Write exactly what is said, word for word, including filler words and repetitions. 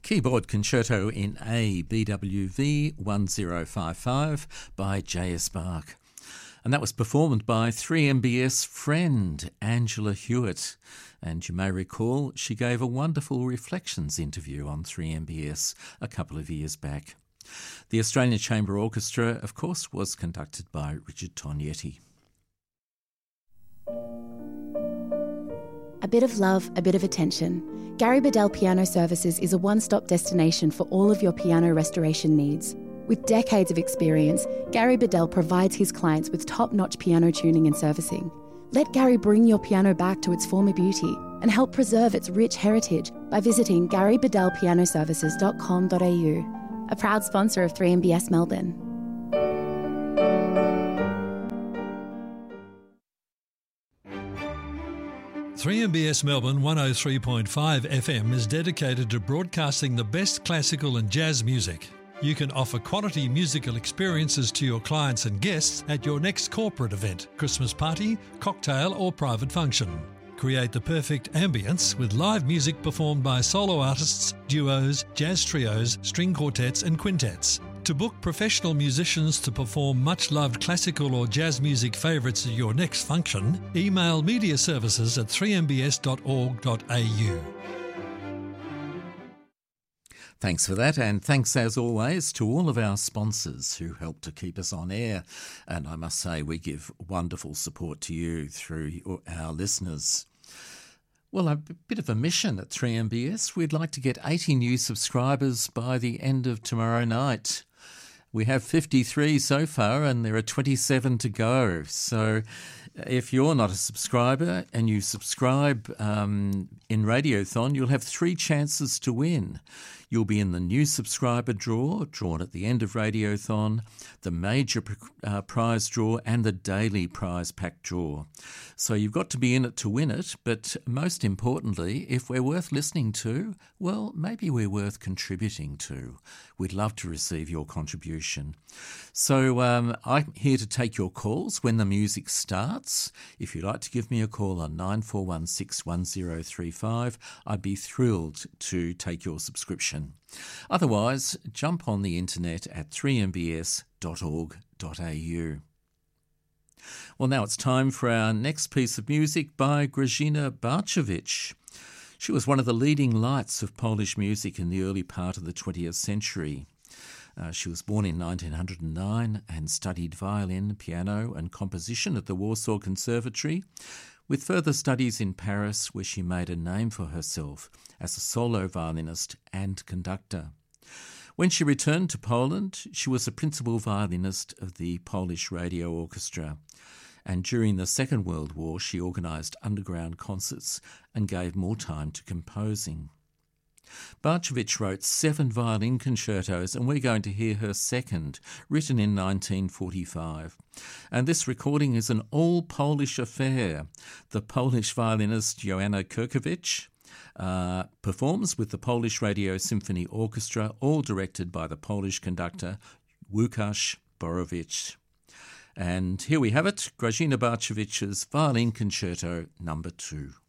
Keyboard Concerto in A, B W V one zero five five by J S Bach. And that was performed by three M B S friend Angela Hewitt. And you may recall she gave a wonderful Reflections interview on three M B S a couple of years back. The Australian Chamber Orchestra, of course, was conducted by Richard Tognetti. A bit of love, a bit of attention. Gary Bedell Piano Services is a one-stop destination for all of your piano restoration needs. With decades of experience, Gary Bedell provides his clients with top-notch piano tuning and servicing. Let Gary bring your piano back to its former beauty and help preserve its rich heritage by visiting gary bedell piano services dot com dot a u, a proud sponsor of three M B S Melbourne. three M B S Melbourne one oh three point five F M is dedicated to broadcasting the best classical and jazz music. You can offer quality musical experiences to your clients and guests at your next corporate event, Christmas party, cocktail or private function. Create the perfect ambience with live music performed by solo artists, duos, jazz trios, string quartets and quintets. To book professional musicians to perform much-loved classical or jazz music favourites at your next function, email media services at three m b s dot org dot a u. Thanks for that, and thanks as always to all of our sponsors who help to keep us on air. And I must say we give wonderful support to you through our listeners. Well, a bit of a mission at three M B S. We'd like to get eighty new subscribers by the end of tomorrow night. We have fifty-three so far and there are twenty-seven to go. So if you're not a subscriber and you subscribe um, in Radiothon, you'll have three chances to win. You'll be in the new subscriber draw, drawn at the end of Radiothon, the major uh, prize draw and the daily prize pack draw. So you've got to be in it to win it, but most importantly, if we're worth listening to, well, maybe we're worth contributing to. We'd love to receive your contribution. So um, I'm here to take your calls when the music starts. If you'd like to give me a call on nine four one six one zero three five, I'd be thrilled to take your subscription. Otherwise, jump on the internet at three m b s dot org dot a u. Well, now it's time for our next piece of music by Grażyna Bartkiewicz. She was one of the leading lights of Polish music in the early part of the twentieth century. Uh, she was born in nineteen oh nine and studied violin, piano and composition at the Warsaw Conservatory, with further studies in Paris, where she made a name for herself as a solo violinist and conductor. When she returned to Poland, she was a principal violinist of the Polish Radio Orchestra, and during the Second World War she organised underground concerts and gave more time to composing. Bartkiewicz wrote seven violin concertos, and we're going to hear her second, written in nineteen forty-five. And this recording is an all-Polish affair. The Polish violinist Joanna Kurkiewicz uh, performs with the Polish Radio Symphony Orchestra, all directed by the Polish conductor Łukasz Borowicz. And here we have it, Grażyna Bartkiewicz's Violin Concerto number two.